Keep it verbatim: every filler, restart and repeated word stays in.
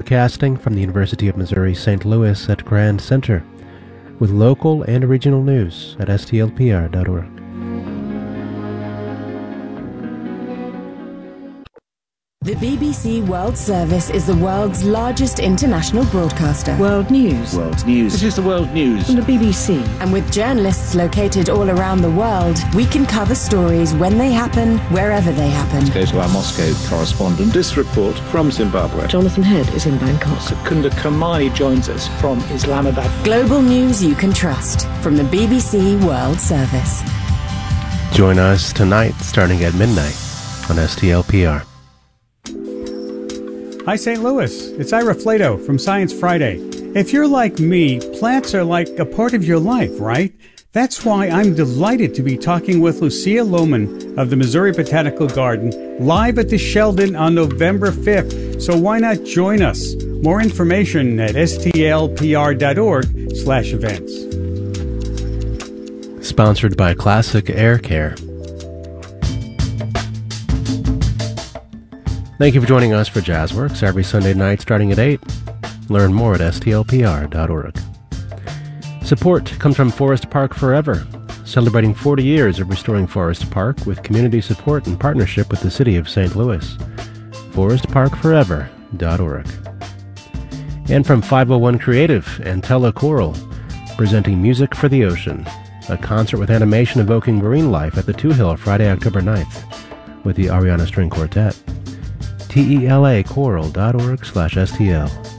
broadcasting from the University of Missouri Saint Louis at Grand Center, with local and regional news at S T L P R dot org. The B B C World Service is the world's largest international broadcaster. World News. World News. This is the World News. From the B B C. And with journalists located all around the world, we can cover stories when they happen, wherever they happen. Let's go to our Moscow correspondent. This report from Zimbabwe. Jonathan Head is in Bangkok. Secunda Kamani joins us from Islamabad. Global news you can trust from the B B C World Service. Join us tonight starting at midnight on S T L P R. Hi, Saint Louis. It's Ira Flato from Science Friday. If you're like me, plants are like a part of your life, right? That's why I'm delighted to be talking with Lucia Lohman of the Missouri Botanical Garden live at the Sheldon on November fifth. So why not join us? More information at S T L P R dot org slash events. Sponsored by Classic Air Care. Thank you for joining us for Jazzworks every Sunday night starting at eight. Learn more at S T L P R dot org. Support comes from Forest Park Forever, celebrating forty years of restoring Forest Park with community support and partnership with the City of Saint Louis. forest park forever dot org. And from five oh one Creative and Telechoral, presenting Music for the Ocean, a concert with animation evoking marine life at the Two Hill Friday, October ninth, with the Ariana String Quartet. T E L A choral dot org slash S T L.